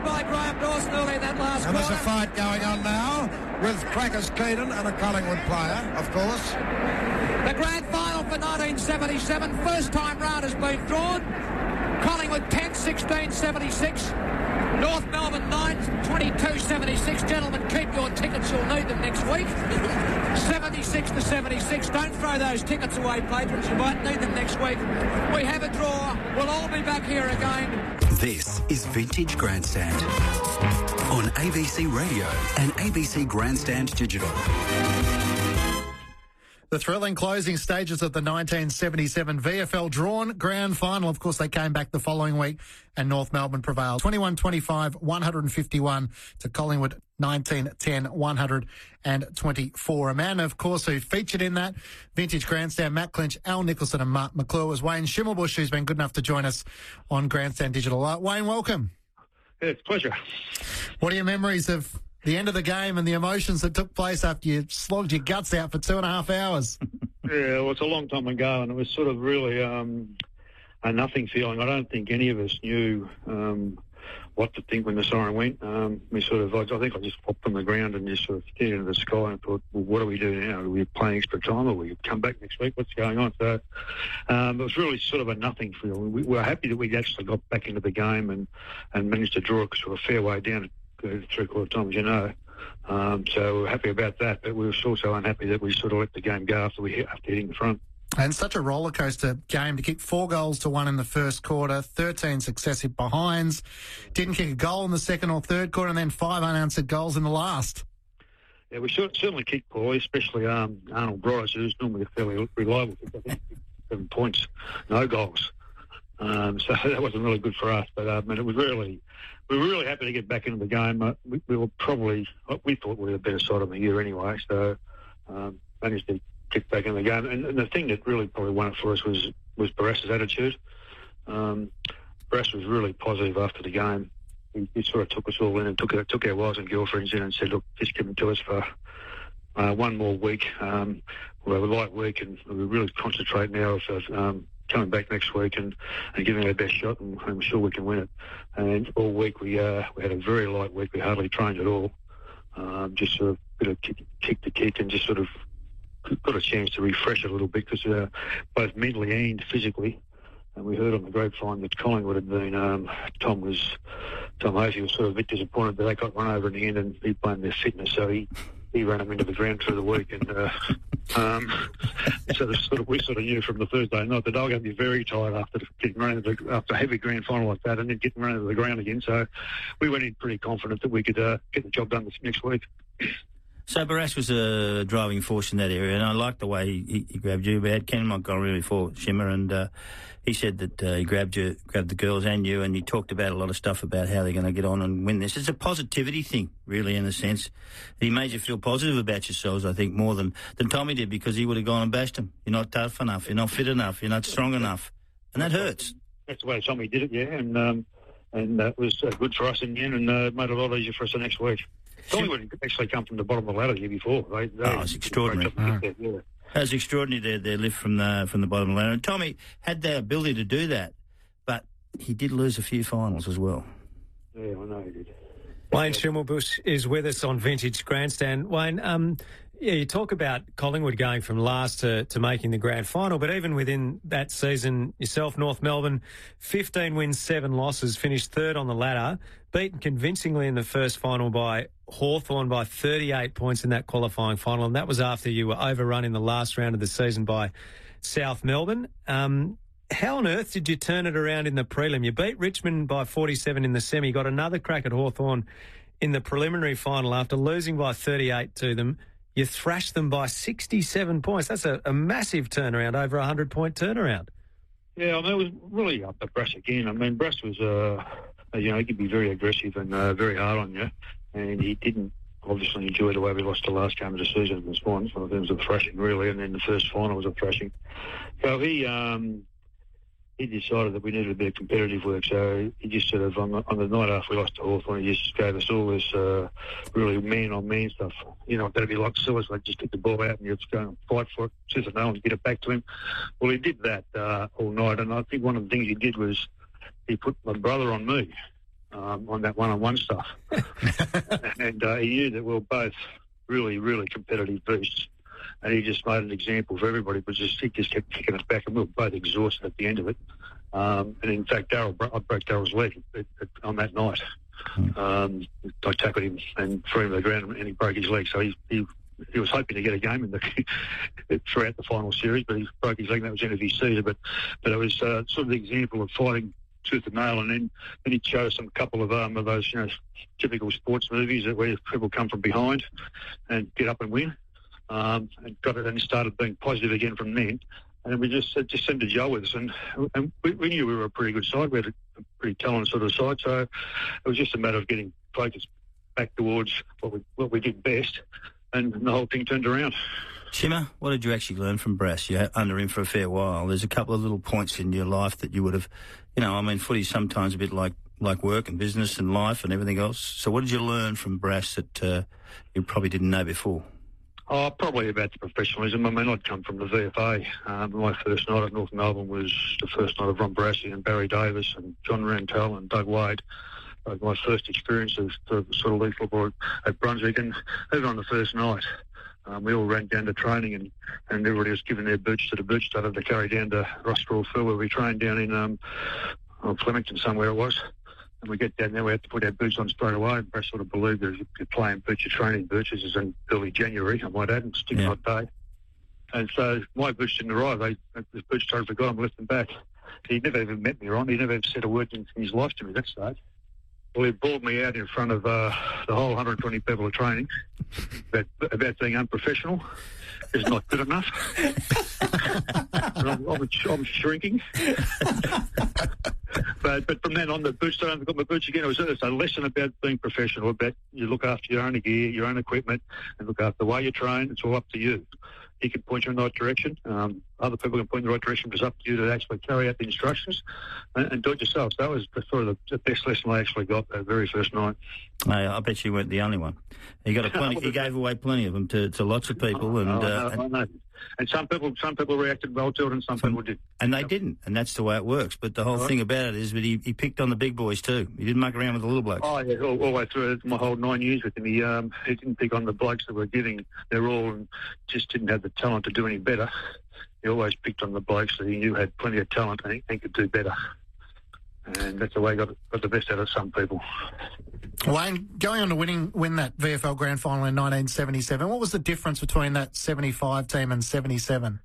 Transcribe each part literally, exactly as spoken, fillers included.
by Graham Dawson early in that last And quarter. there's a fight going on now with Crackers Keenan and a Collingwood player, of course. The grand final for nineteen seventy-seven, first time round has been drawn. Collingwood ten sixteen seventy-six. North Melbourne nine twenty-two seventy-six. Gentlemen, keep your tickets, you'll need them next week. seventy-six to seventy-six. Don't throw those tickets away, patrons. You might need them next week. We have a draw. We'll all be back here again. This is Vintage Grandstand on A B C Radio and A B C Grandstand Digital. The thrilling closing stages of the nineteen seventy-seven V F L drawn grand final. Of course, they came back the following week and North Melbourne prevailed. twenty-one twenty-five, one fifty-one to Collingwood, nineteen ten, one twenty-four. A man, of course, who featured in that Vintage Grandstand, Matt Clinch, Al Nicholson and Mark McClure, was Wayne Schimmelbusch, who's been good enough to join us on Grandstand Digital. Uh, Wayne, welcome. Yeah, it's a pleasure. What are your memories of the end of the game and the emotions that took place after you slogged your guts out for two and a half hours? Yeah, well, it's a long time ago, and it was sort of really um, a nothing feeling. I don't think any of us knew um, what to think when the siren went. Um, we sort of, I, I think I just popped on the ground and just sort of stared into the sky and thought, well, what do we do now? Are we playing extra time, or we come back next week? What's going on? So um, it was really sort of a nothing feeling. We were happy that we actually got back into the game and, and managed to draw a sort of fair way down three-quarter time, as you know. Um, so we're happy about that, but we were also unhappy that we sort of let the game go after we hit, after hitting the front. And such a rollercoaster game to kick four goals to one in the first quarter, thirteen successive behinds, didn't kick a goal in the second or third quarter, and then five unanswered goals in the last. Yeah, we certainly kicked poorly, especially um, Arnold Bryce, who's normally a fairly reliable kick. I think seven points, no goals. Um, so that wasn't really good for us, but um, and it was really, we were really happy to get back into the game. Uh, we, we were probably, we thought we were the better side of the year anyway, so um, managed to get back in the game. And, and the thing that really probably won it for us was was Barrass's attitude. Um, Barrass was really positive after the game. He, he sort of took us all in and took took our wives and girlfriends in and said, "Look, just give them to us for uh, one more week. Um, we'll have a light week, and we really concentrate now of um, coming back next week and, and giving it our best shot, and I'm sure we can win it." And all week we uh, we had a very light week. We hardly trained at all. Um, just sort of bit of kick, kick to kick and just sort of got a chance to refresh it a little bit because uh, both mentally and physically. And we heard on the grapevine that Collingwood had been, um, Tom was, Tom Hosey was sort of a bit disappointed that they got run over in the end and he blamed their fitness, so he, he ran them into the ground through the week. And uh, um, so the, sort of, we sort of knew from the Thursday night that they were going to be very tired after getting run into the, after a heavy grand final like that and then getting run into the ground again. So we went in pretty confident that we could uh, get the job done this next week. So Barrass was a driving force in that area, and I liked the way he, he grabbed you. We had Ken Montgomery before Shimmer, and uh, he said that uh, he grabbed you, grabbed the girls and you, and he talked about a lot of stuff about how they're going to get on and win this. It's a positivity thing, really, in a sense. He made you feel positive about yourselves, I think, more than, than Tommy did, because he would have gone and bashed him. You're not tough enough, you're not fit enough, you're not strong enough, and that hurts. That's the way Tommy did it, yeah, and um, and that was uh, good for us in the end, and uh, made it a lot easier for us the next week. Collingwood had actually come from the bottom of the ladder the year before. They, they oh, it's extraordinary. Oh. That, yeah. That was extraordinary, their, their lift from the from the bottom of the ladder. And Tommy had the ability to do that, but he did lose a few finals as well. Yeah, I know he did. Wayne Schimmelbusch is with us on Vintage Grandstand. Wayne, um, yeah, you talk about Collingwood going from last to, to making the grand final, but even within that season, yourself, North Melbourne, fifteen wins, seven losses, finished third on the ladder, beaten convincingly in the first final by Hawthorn by thirty-eight points in that qualifying final, and that was after you were overrun in the last round of the season by South Melbourne. Um, how on earth did you turn it around in the prelim? You beat Richmond by forty-seven in the semi, got another crack at Hawthorn in the preliminary final after losing by thirty-eight to them. You thrashed them by sixty-seven points. That's a, a massive turnaround, over a one hundred point turnaround. Yeah, I mean, it was really up to Brass again. I mean, Brass was, uh, you know, he could be very aggressive and uh, very hard on you, and he didn't obviously enjoy the way we lost the last game of the season in the Swans. Well, it was a thrashing, really, and then the first final was a thrashing. So he um, he decided that we needed a bit of competitive work, so he just sort of, on the, on the night after we lost to Hawthorn, he just gave us all this uh, really man-on-man stuff. You know, that'd be like suicide, like just get the ball out and you just go and fight for it, says no one to get it back to him. Well, he did that uh, all night, and I think one of the things he did was he put my brother on me. um, on that one-on-one stuff. and uh, he knew that we were both really, really competitive beasts. And he just made an example for everybody, but just he just kept kicking us back, and we were both exhausted at the end of it. Um, and in fact, Daryl, I broke Daryl's leg at, at, on that night. Um, I tackled him and threw him to the ground, and he broke his leg. So he he, he was hoping to get a game in the throughout the final series, but he broke his leg, and that was the end of his season. But but it was uh, sort of the example of fighting tooth and nail, and then then he chose some couple of um of those you know typical sports movies that where people come from behind and get up and win. Um, and got it, and started being positive again from then. And we just it just seemed to gel with us, and, and we, we knew we were a pretty good side. We had a, a pretty talented sort of side, so it was just a matter of getting focused back towards what we what we did best, and the whole thing turned around. Shimmer, what did you actually learn from Brass? You're under him for a fair while. There's a couple of little points in your life that you would have, you know, I mean, footy's sometimes a bit like, like work and business and life and everything else. So what did you learn from Brass that uh, you probably didn't know before? Oh, probably about the professionalism. I mean, I'd come from the V F A. Um, my first night at North Melbourne was the first night of Ron Barassi and Barry Davis and John Rantall and Doug Wade. Uh, my first experience of the sort of league football at Brunswick, and even on the first night, um, we all ran down to training, and, and everybody was giving their boots to the boot starter to carry down to Rossstraw Field, where we trained down in um, oh, Flemington, somewhere it was. And we get down there, we had to put our boots on straight away. And I sort of believed that if you're playing boots, you're training boots. This is in early January, I might add, and stick yeah. hot day. And so my boots didn't arrive. They, the boots started forgot them, left them back. He never even met me, Ron. He never ever said a word in his life to me at that stage. Well, he bawled me out in front of uh, the whole one hundred twenty people at training about, about being unprofessional. Is not good enough. I'm, I'm, I'm shrinking. but but from then on, the boots started. I got my boots again. It was, it was a lesson about being professional. About you look after your own gear, your own equipment, and look after the way you train. It's all up to you. He can point you in the right direction. Um, other people can point in the right direction, but it's up to you to actually carry out the instructions and, and do it yourself. So that was sort of the, the best lesson I actually got that very first night. Hey, I bet you weren't the only one. He got a plenty. He gave away plenty of them to, to lots of people, and, oh, I know, uh, I know. and some people some people reacted well to it, and some, some people did, and they yep. didn't, and that's the way it works. But the whole right. thing about it is that he, he picked on the big boys too. He didn't muck around with the little blokes. Oh yeah, all, all the way through my whole nine years with him, he um he didn't pick on the blokes that were giving their all and just didn't have the talent to do any better. He always picked on the blokes that he knew had plenty of talent and, and could do better. And that's the way he got, got the best out of some people. Wayne, going on to winning win that V F L Grand Final in nineteen seventy-seven, what was the difference between that seventy-five team and seventy-seven?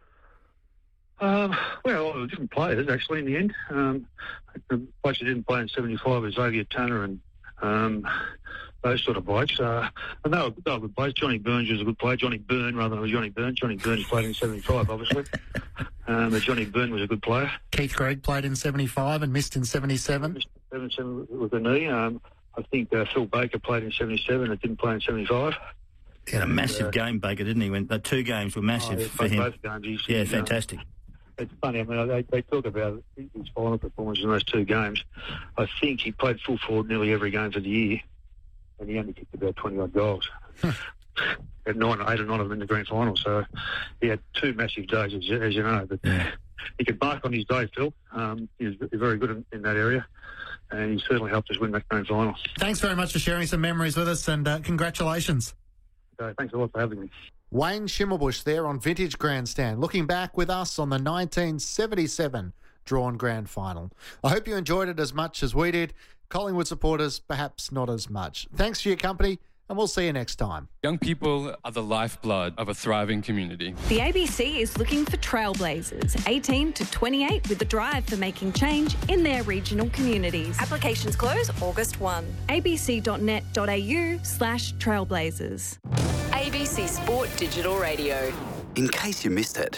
Um, well, different players, actually, in the end. Um, the blokes who didn't play in seventy-five was Xavier Tanner and um, those sort of blokes. Uh, and they were, they were good players. Johnny Burns was a good player. Johnny Byrne, rather than Johnny Burns. Johnny Burns played in seventy-five, obviously. Um, but Johnny Byrne was a good player. Keith Gregg played in seventy-five and missed in seventy-seven. Missed in seventy-seven with a knee. Um, I think uh, Phil Baker played in seventy-seven and didn't play in seventy-five. He had a massive uh, game, Baker, didn't he? When the two games were massive oh, yeah, for both, him. Both games, he's, yeah, he's, fantastic. Uh, it's funny. I mean, they, they talk about his final performance in those two games. I think he played full forward nearly every game for the year, and he only kicked about twenty-odd goals. Had nine, eight or nine of them in the grand final. So he had two massive days, as, as you know. But yeah. he could mark on his day, Phil. Um, he was very good in, in that area, and he certainly helped us win that grand final. Thanks very much for sharing some memories with us, and uh, congratulations. Okay, thanks a lot for having me. Wayne Schimmelbusch there on Vintage Grandstand, looking back with us on the nineteen seventy-seven Drawn Grand Final. I hope you enjoyed it as much as we did. Collingwood supporters, perhaps not as much. Thanks for your company, and we'll see you next time. Young people are the lifeblood of a thriving community. The A B C is looking for trailblazers, eighteen to twenty-eight, with a drive for making change in their regional communities. Applications close August first. abc.net.au slash trailblazers. A B C Sport Digital Radio. In case you missed it.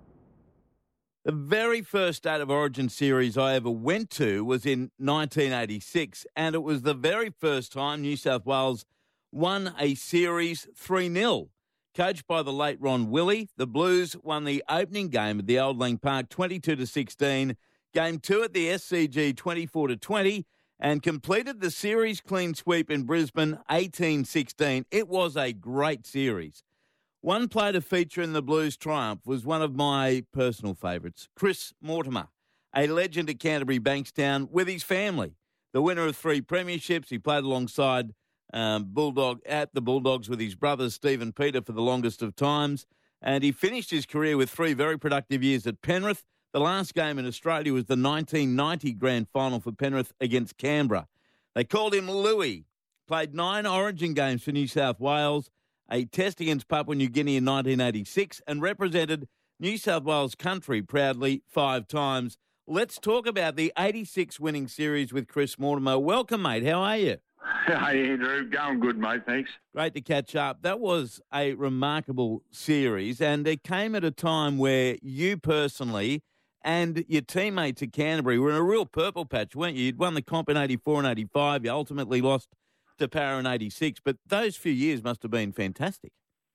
The very first State of Origin series I ever went to was in nineteen eighty-six, and it was the very first time New South Wales won a series three nil. Coached by the late Ron Willey, the Blues won the opening game at the Old Lang Park twenty-two to sixteen, game two at the S C G twenty-four to twenty, and completed the series clean sweep in Brisbane eighteen sixteen. It was a great series. One player to feature in the Blues' triumph was one of my personal favourites, Chris Mortimer, a legend at Canterbury Bankstown with his family. the winner of three premierships. He played alongside um, Bulldog at the Bulldogs with his brother Stephen Peter for the longest of times. And he finished his career with three very productive years at Penrith. The last game in Australia was the nineteen ninety grand final for Penrith against Canberra. They called him Louis. Played nine Origin games for New South Wales, a test against Papua New Guinea in nineteen eighty-six, and represented New South Wales country proudly five times. Let's talk about the eighty-six winning series with Chris Mortimer. Welcome, mate. How are you? Hey, Andrew. Going good, mate. Thanks. Great to catch up. That was a remarkable series, and it came at a time where you personally and your teammates at Canterbury were in a real purple patch, weren't you? You'd won the comp in eighty-four and eighty-five. You ultimately lost to Para in eighty-six, but those few years must have been fantastic.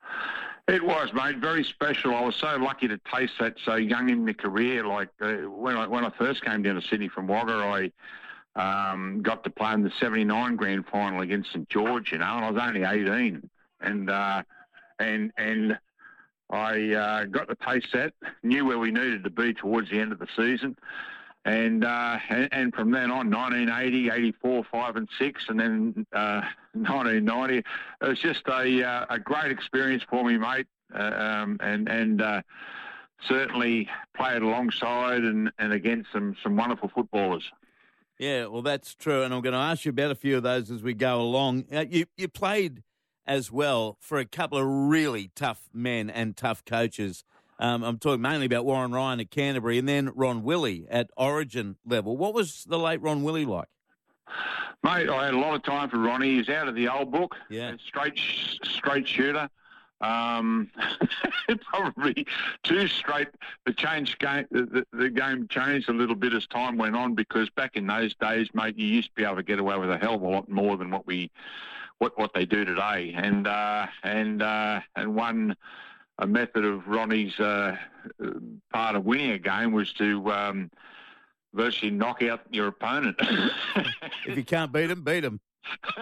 It was, mate, very special. I was so lucky to taste that so young in my career. Like uh, when I when I first came down to Sydney from Wagga, I um, got to play in the seventy-nine grand final against St George, you know, and I was only eighteen, and uh, and and I uh, got to taste that, knew where we needed to be towards the end of the season. And, uh, and and from then on, nineteen eighty, eighty-four, five and six, and then uh, nineteen ninety, it was just a uh, a great experience for me, mate. Uh, um, and and uh, certainly played alongside and, and against some some wonderful footballers. Yeah, well, that's true, and I'm going to ask you about a few of those as we go along. Uh, you you played as well for a couple of really tough men and tough coaches. Um, I'm talking mainly about Warren Ryan at Canterbury and then Ron Willey at Origin level. What was the late Ron Willey like? Mate, I had a lot of time for Ronnie. He's out of the old book. Yeah. Straight straight shooter. Um, probably too straight. The change game, the, the game changed a little bit as time went on, because back in those days, mate, you used to be able to get away with a hell of a lot more than what we what what they do today. And uh, and uh, and one. A method of Ronnie's uh, part of winning a game was to um, virtually knock out your opponent. If you can't beat him, beat him.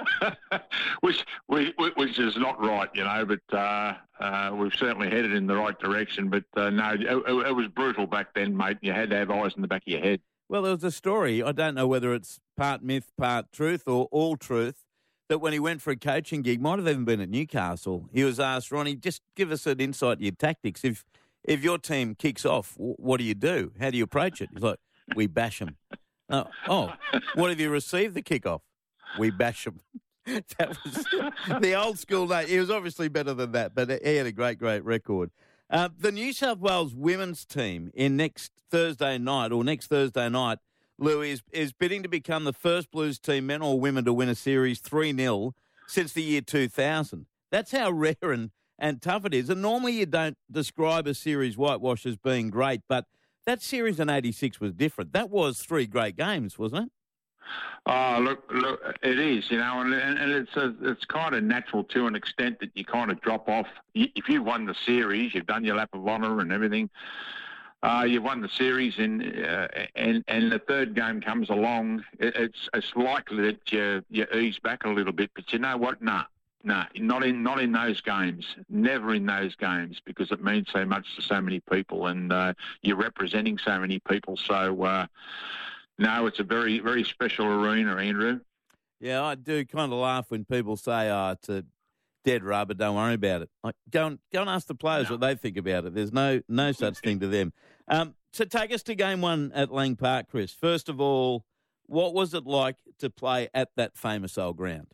which, which which is not right, you know, but uh, uh, we've certainly headed in the right direction. But uh, no, it, it was brutal back then, mate. You had to have eyes in the back of your head. Well, there was a story, I don't know whether it's part myth, part truth, or all truth, that when he went for a coaching gig, might have even been at Newcastle, he was asked, Ronnie, just give us an insight to your tactics. If if your team kicks off, what do you do? How do you approach it? He's like, we bash them. Uh, oh, what have you received the kickoff? We bash them. That was the old school day. He was obviously better than that, but he had a great, great record. Uh, the New South Wales women's team in next Thursday night, or next Thursday night, Louis, is, is bidding to become the first Blues team, men or women, to win a series three nil since the year two thousand. That's how rare and, and tough it is. And normally you don't describe a series whitewash as being great, but that series in eighty-six was different. That was three great games, wasn't it? Oh, look, look, it is, you know, and, and it's a, it's kind of natural to an extent that you kind of drop off. If you've won the series, you've done your lap of honour and everything, Uh, you've won the series, and uh, and and the third game comes along. It, it's it's likely that you you ease back a little bit, but you know what? Nah, nah, not in not in those games. Never in those games, because it means so much to so many people, and uh, you're representing so many people. So uh, no, it's a very very special arena, Andrew. Yeah, I do kind of laugh when people say, "Oh, it's a dead rubber, don't worry about it." Like, go and go and ask the players no. what they think about it. There's no no such thing to them. Um, so take us to game one at Lang Park, Chris. First of all, what was it like to play at that famous old ground?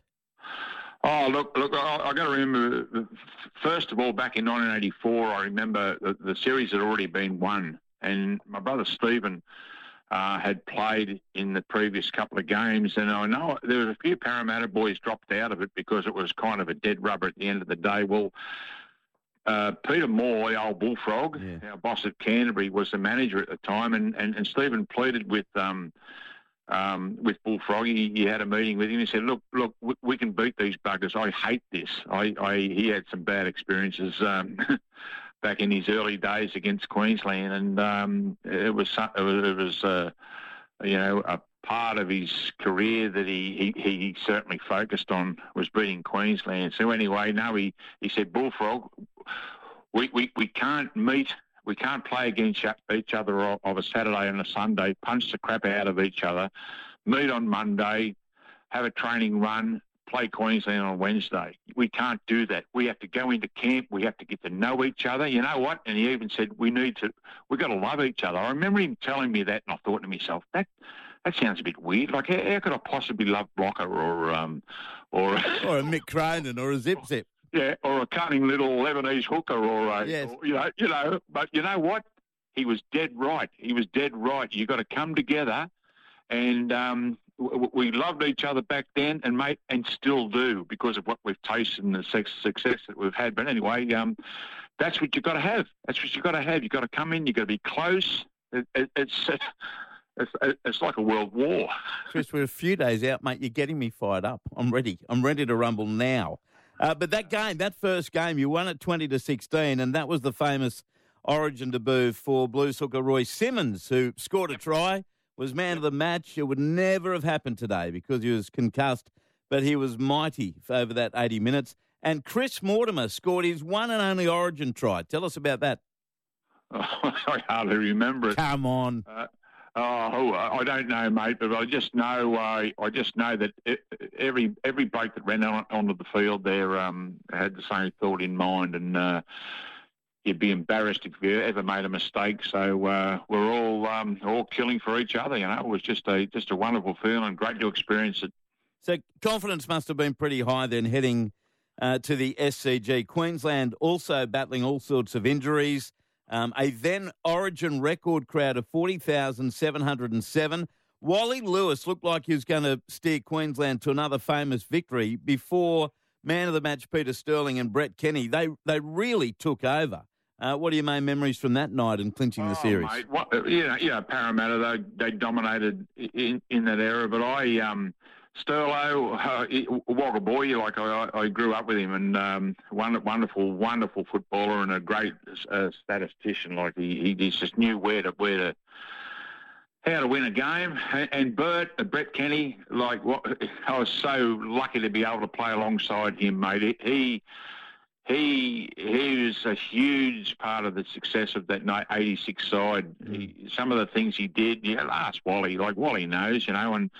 Oh, look, look! I, I got to remember. First of all, back in nineteen eighty-four, I remember the, the series had already been won, and my brother Stephen Uh, had played in the previous couple of games, and I know there was a few Parramatta boys dropped out of it because it was kind of a dead rubber at the end of the day. Well, uh, Peter Moore, the old bullfrog, yeah. our boss at Canterbury, was the manager at the time, and, and, and Stephen pleaded with um, um, with Bullfrog. He, he had a meeting with him. He said, "Look, look, we, we can beat these buggers. I hate this. I, I he had some bad experiences." Um, back in his early days against Queensland, and um, it was it was, it was uh, you know, a part of his career that he, he, he certainly focused on was beating Queensland. So anyway, no, he, he said, "Bullfrog, we, we, we can't meet, we can't play against each other of a Saturday and a Sunday, punch the crap out of each other, meet on Monday, have a training run, play Queensland on Wednesday. We can't do that. We have to go into camp. We have to get to know each other. You know what? And he even said, we need to, we've got to love each other. I remember him telling me that, and I thought to myself, that that sounds a bit weird. Like, how, how could I possibly love Blocker or um or or a Mick Cronin or a Zip Zip? Yeah, or a cunning little Lebanese hooker, or a, yes. or, you know, you know. But you know what? He was dead right. He was dead right. You got to come together, and um, w- we loved each other back then, and mate, and still do because of what we've tasted and the success that we've had. But anyway, um, that's what you got to have. That's what you got to have. You got to come in. You got to be close. It, it, it's. It's, it's like a world war. Chris, we're a few days out, mate. You're getting me fired up. I'm ready. I'm ready to rumble now. Uh, but that game, that first game, you won it twenty to sixteen, and that was the famous Origin debut for Blues hooker Roy Simmons, who scored a try, was man of the match. It would never have happened today because he was concussed, but he was mighty over that eighty minutes. And Chris Mortimer scored his one and only Origin try. Tell us about that. Oh, I hardly remember it. Come on. Uh, Oh, I don't know, mate, but I just know. Uh, I just know that every every bloke that ran on, onto the field there um, had the same thought in mind, and uh, you'd be embarrassed if you ever made a mistake. So uh, we're all um, all killing for each other. You know, it was just a just a wonderful feeling. Great to experience it. So confidence must have been pretty high then, heading uh, to the S C G. Queensland also battling all sorts of injuries. Um, a then Origin record crowd of forty thousand seven hundred seven. Wally Lewis looked like he was going to steer Queensland to another famous victory before man of the match Peter Sterling and Brett Kenny. They they really took over. Uh, what are your main memories from that night and clinching the oh, series? Mate, what, you know, yeah, Parramatta, they, they dominated in, in that era, but I... Um, Sterlo, uh, Wagga boy, like I, I grew up with him, and um, one, wonderful, wonderful footballer and a great uh, statistician. Like he, he just knew where to where to how to win a game. And, and Bert, uh, Brett Kenny, like what, I was so lucky to be able to play alongside him, mate. He he he was a huge part of the success of that eighty-six side. Mm. He, some of the things he did, yeah, ask Wally, like Wally knows, you know, and.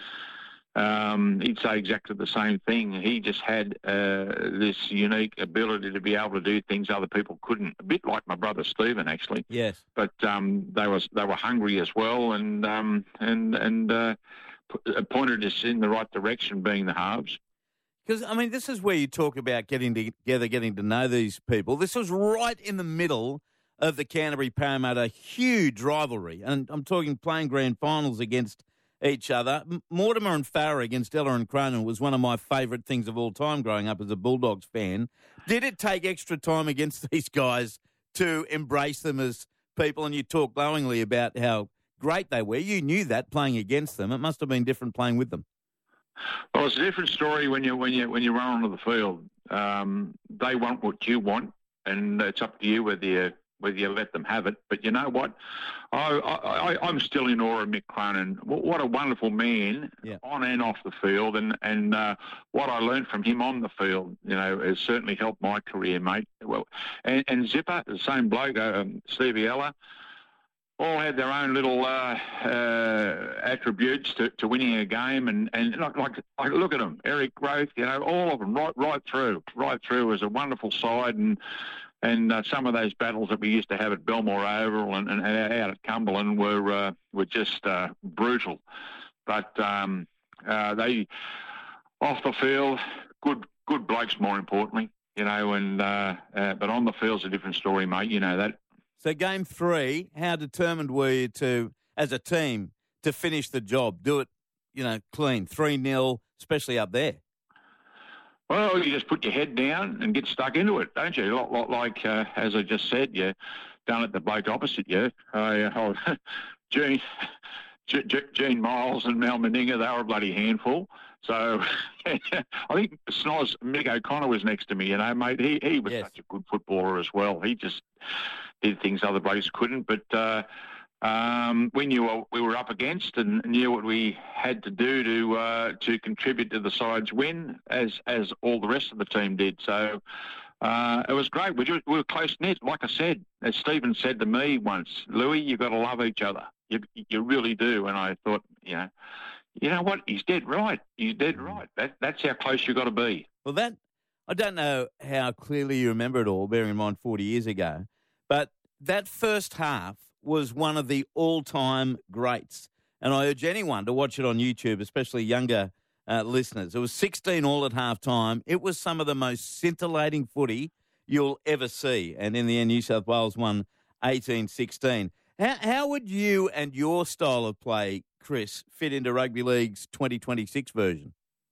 Um, he'd say exactly the same thing. He just had uh, this unique ability to be able to do things other people couldn't. A bit like my brother Stephen, actually. Yes. But um, they was they were hungry as well, and um, and and uh, pointed us in the right direction, being the halves. Because I mean, this is where you talk about getting together, getting to know these people. This was right in the middle of the Canterbury Parramatta huge rivalry, and I'm talking playing grand finals against each other. Mortimer and Farah against Ella and Cronin was one of my favourite things of all time growing up as a Bulldogs fan. Did it take extra time against these guys to embrace them as people? And you talk glowingly about how great they were. You knew that playing against them. It must have been different playing with them. Well, it's a different story when you when you when you run onto the field. Um, they want what you want, and it's up to you whether you whether you let them have it. But you know what? I, I, I'm still in awe of Mick Cronin. What a wonderful man, yeah. on and off the field. And, and uh, what I learned from him on the field, you know, has certainly helped my career, mate. Well, and, and Zipper, the same bloke, um, Stevie Ella, all had their own little uh, uh, attributes to, to winning a game. And, and like, like, like, look at them, Eric Growth, you know, all of them right, right through, right through as a wonderful side. And, And uh, some of those battles that we used to have at Belmore Oval and, and out at Cumberland were uh, were just uh, brutal. But um, uh, they, off the field, good good blokes, more importantly, you know. And uh, uh, but on the field's a different story, mate. You know that. So game three, how determined were you to, as a team, to finish the job, do it, you know, clean, three nil, especially up there? Well, you just put your head down and get stuck into it, don't you? A lot, lot like, uh, as I just said, you don't let the bloke opposite you. Uh, oh, Gene, G- G- Gene Miles and Mal Meninga, they were a bloody handful. So I think Snoz, Mick O'Connor was next to me, you know, mate. He, he was yes. such a good footballer as well. He just did things other blokes couldn't. But uh, um, we knew what we were up against and knew what we had to do to uh, to contribute to the side's win, as as all the rest of the team did. So uh, it was great. We, just, we were close-knit. Like I said, as Stephen said to me once, Louis, you've got to love each other. You, you really do. And I thought, you know, you know what? He's dead right. He's dead right. That, that's how close you've got to be. Well, that I don't know how clearly you remember it all, bearing in mind forty years ago, but that first half was one of the all-time greats. And I urge anyone to watch it on YouTube, especially younger uh, listeners. It was sixteen all at half-time. It was some of the most scintillating footy you'll ever see. And in the end, New South Wales won eighteen sixteen. How, how would you and your style of play, Chris, fit into Rugby League's twenty twenty-six version?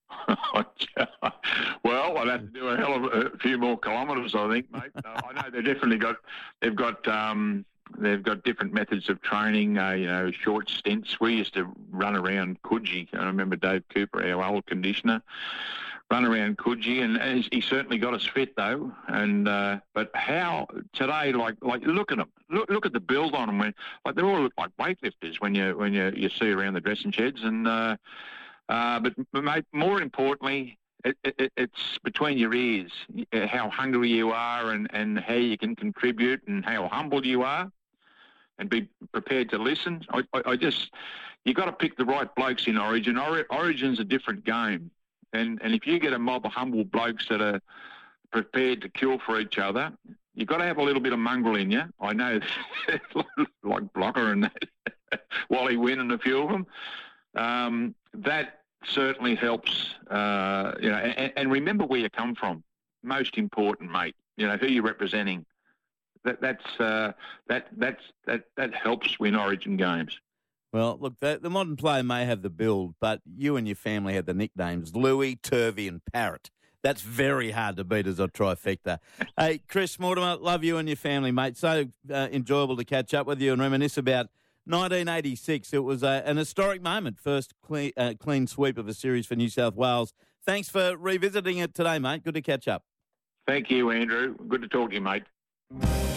Well, I'd have to do a hell of a few more kilometres, I think, mate. Uh, I know they've definitely got, they've got, um, they've got different methods of training. Uh, you know, short stints. We used to run around Coogee. I remember Dave Cooper, our old conditioner, run around Coogee, and, and he certainly got us fit though. And uh, but how today, like like look at them, look look at the build on them. When like they all look like weightlifters when you when you, you see around the dressing sheds. And uh, uh, but mate, more importantly, it, it, it's between your ears, how hungry you are, and, and how you can contribute, and how humble you are, and be prepared to listen. I, I, I just you got to pick the right blokes in Origin. Or, Origin's a different game. And and if you get a mob of humble blokes that are prepared to kill for each other, you've got to have a little bit of mongrel in you. I know, like Blocker and that, Wally Wynn and a few of them. Um, that certainly helps, uh, you know, and, and remember where you come from. Most important, mate. You know, who you're representing. That that's uh, that that's that that helps win Origin games. Well, look, the, the modern player may have the build, but you and your family have the nicknames Louis, Turvey and Parrot. That's very hard to beat as a trifecta. Hey, Chris Mortimer, love you and your family, mate. So uh, enjoyable to catch up with you and reminisce about nineteen eighty-six. It was uh, an historic moment, first clean, uh, clean sweep of a series for New South Wales. Thanks for revisiting it today, mate. Good to catch up. Thank you, Andrew. Good to talk to you, mate.